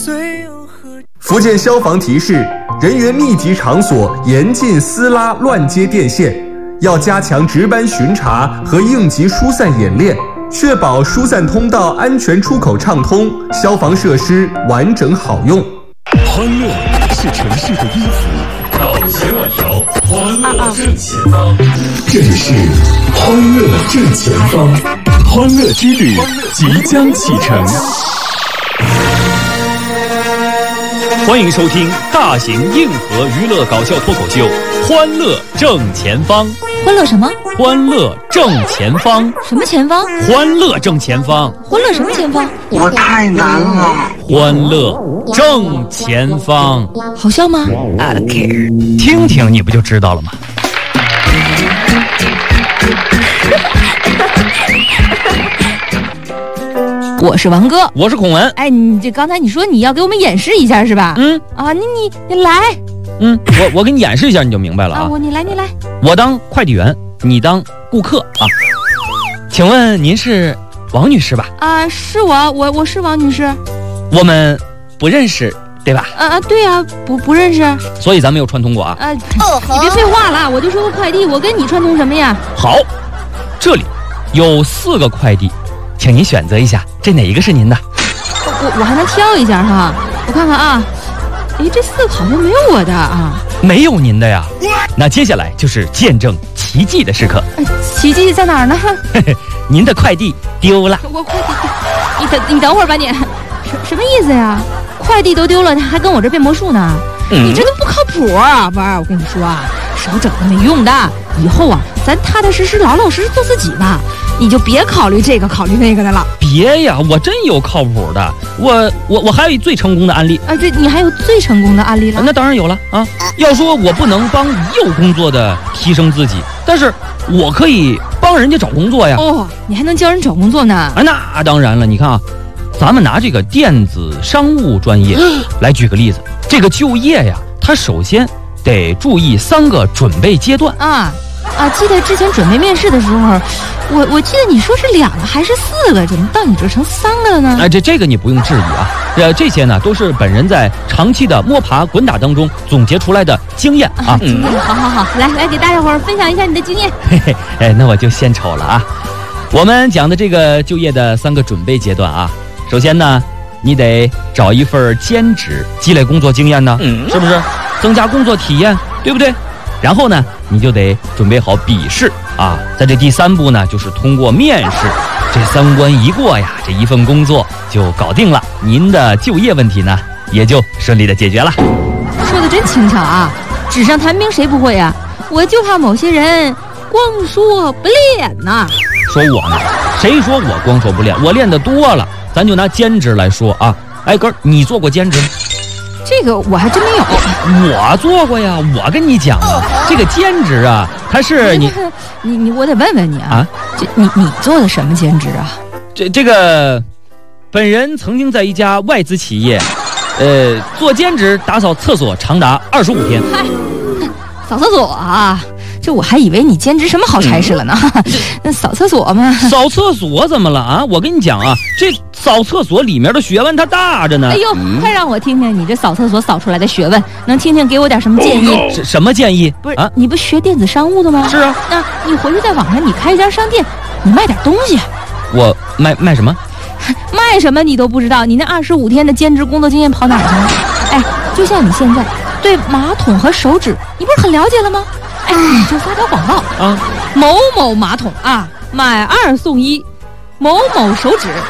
福建消防提示：人员密集场所严禁撕拉乱接电线，要加强值班巡查和应急疏散演练，确保疏散通道安全出口畅通，消防设施完整好用。 欢乐是城市的音符， 到千万条，欢乐正前方。 这里是欢乐正前方，欢乐之旅即将启程。 欢迎收听大型硬核娱乐搞笑脱口秀《欢乐正前方》。 欢乐什么？ 欢乐正前方。 什么前方？ 欢乐正前方。 欢乐什么前方？ 我太难了。 欢乐正前方。 好笑吗？ 听听你不就知道了吗？ 我是王哥， 我是孔文。 哎，你这刚才你说你要给我们演示一下是吧？你来。 我给你演示一下你就明白了啊。 你来。 我当快递员，你当顾客啊。请问您是王女士吧？ 啊，是我是王女士。 我们不认识对吧？ 对啊，不认识。 所以咱们又串通过啊。 你别废话了，我就说个快递，我跟你串通什么呀？ 好，这里有4个快递，请您选择一下，这哪一个是您的？ 我还能挑一下哈，我看看啊。这4个好像没有我的啊。 没有您的呀？那接下来就是见证奇迹的时刻。 奇迹在哪儿呢？ 您的快递丢了。 我快递，你等会儿吧你，什么意思呀？快递都丢了，还跟我这变魔术呢？你这都不靠谱啊！不是，我跟你说啊，少整那没用的。以后啊，咱踏踏实实、老老实实做自己吧。你就别考虑这个考虑那个的了。 别呀，我真有靠谱的。我还有一最成功的案例。 你还有最成功的案例了？ 那当然有了啊。要说我不能帮有工作的提升自己，但是我可以帮人家找工作呀。 你还能教人找工作呢？ 那当然了。你看啊，咱们拿这个电子商务专业来举个例子。这个就业呀，它首先得注意3个准备阶段记得之前准备面试的时候，我记得你说是2个还是4个，怎么到你这成3个了呢？ 这个你不用质疑啊。这些呢都是本人在长期的摸爬滚打当中总结出来的经验啊。 好，来给大家伙儿分享一下你的经验。 那我就献丑了啊。我们讲的这个就业的3个准备阶段啊，首先呢，你得找一份兼职，积累工作经验呢，是不是？增加工作体验，对不对？然后呢，你就得准备好笔试啊。在这第3步呢，就是通过面试，这3关一过呀，这一份工作就搞定了，您的就业问题呢也就顺利的解决了。 说的真轻巧啊，纸上谈兵谁不会啊？我就怕某些人光说不练呐。 说我呢？谁说我光说不练？我练得多了。咱就拿兼职来说啊，哥，你做过兼职吗？ 这个我还真没有。 我做过呀，我跟你讲啊，这个兼职啊，它是我得问问你啊，你做的什么兼职啊？ 这个，本人曾经在一家外资企业，做兼职打扫厕所长达25天。 扫厕所啊？这我还以为你兼职什么好差事了呢。那扫厕所嘛？ 扫厕所怎么了啊？我跟你讲啊，这扫厕所里面的学问它大着呢。 哎呦，快让我听听你这扫厕所扫出来的学问，能听听给我点什么建议？ 什么建议？ 不是你不学电子商务的吗？ 是啊。 那你回去在网上你开一家商店，你卖点东西。 我卖什么？ 卖什么你都不知道？你那25天的兼职工作经验跑哪儿去了？就像你现在对马桶和手指，你不是很了解了吗？你就发条广告啊，某某马桶啊，买2送1，某某手指